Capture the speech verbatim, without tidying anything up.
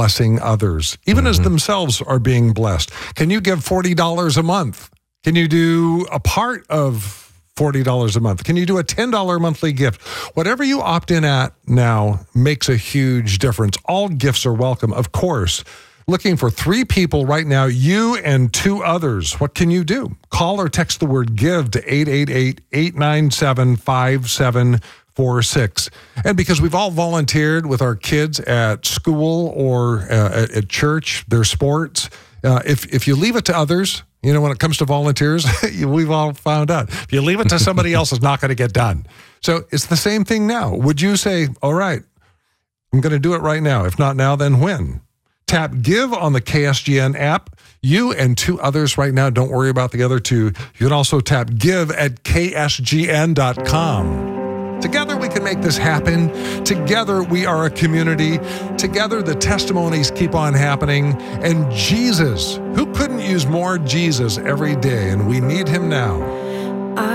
blessing others, even Mm-hmm. as themselves are being blessed? Can you give forty dollars a month? Can you do a part of forty dollars a month? Can you do a ten dollars monthly gift? Whatever you opt in at now makes a huge difference. All gifts are welcome, of course. Looking for three people right now, you and two others. What can you do? Call or text the word GIVE to eight eight eight, eight nine seven, five seven four six. And because we've all volunteered with our kids at school or uh, at, at church, their sports, uh, if, if you leave it to others, you know, when it comes to volunteers, we've all found out. If you leave it to somebody else, it's not going to get done. So it's the same thing now. Would you say, all right, I'm going to do it right now. If not now, then when? Tap Give on the K S G N app. You and two others right now. Don't worry about the other two. You can also tap Give at K S G N dot com. Together we can make this happen. Together we are a community. Together the testimonies keep on happening. And Jesus, who couldn't use more Jesus every day? And we need him now.